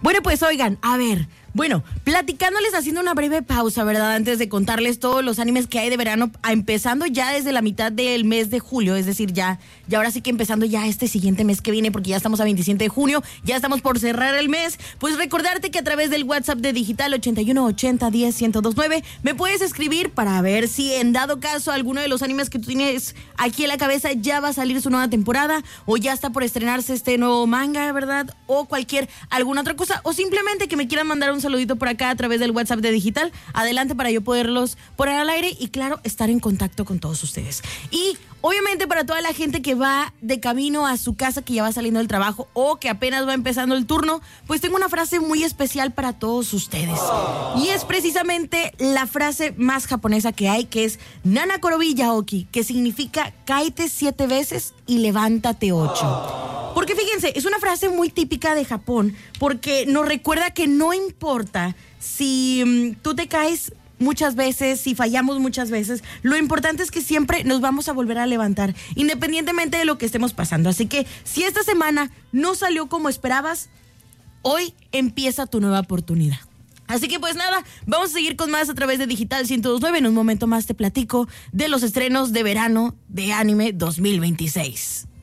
Bueno, pues oigan, a ver, platicándoles, haciendo una breve pausa, ¿verdad? Antes de contarles todos los animes que hay de verano, empezando ya desde la mitad del mes de julio, es decir, ya ahora sí que empezando ya este siguiente mes que viene, porque ya estamos a 27 de junio, ya estamos por cerrar el mes. Pues recordarte que a través del WhatsApp de Digital 8180101029 me puedes escribir para ver si en dado caso alguno de los animes que tú tienes aquí en la cabeza ya va a salir su nueva temporada, o ya está por estrenarse este nuevo manga, ¿verdad? O alguna otra cosa, o simplemente que me quieran mandar un saludito por acá a través del WhatsApp de Digital. Adelante, para yo poderlos poner al aire y, claro, estar en contacto con todos ustedes. Y obviamente para toda la gente que va de camino a su casa, que ya va saliendo del trabajo o que apenas va empezando el turno, pues tengo una frase muy especial para todos ustedes. Y es precisamente la frase más japonesa que hay, que es Nana Korobi Yaoki, que significa cáete 7 veces y levántate 8. Porque fíjense, es una frase muy típica de Japón, porque nos recuerda que no importa si tú te caes muchas veces, si fallamos muchas veces, lo importante es que siempre nos vamos a volver a levantar, independientemente de lo que estemos pasando. Así que si esta semana no salió como esperabas, hoy empieza tu nueva oportunidad. Así que pues nada, vamos a seguir con más a través de Digital 102.9. En un momento más te platico de los estrenos de verano de anime 2026.